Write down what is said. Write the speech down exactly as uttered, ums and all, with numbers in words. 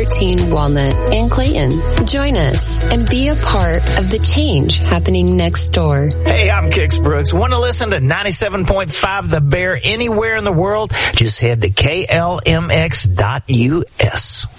thirteen Walnut in Clayton. Join us and be a part of the change happening next door. Hey, I'm Kix Brooks. Want to listen to ninety-seven point five The Bear anywhere in the world? Just head to K L M X dot U S.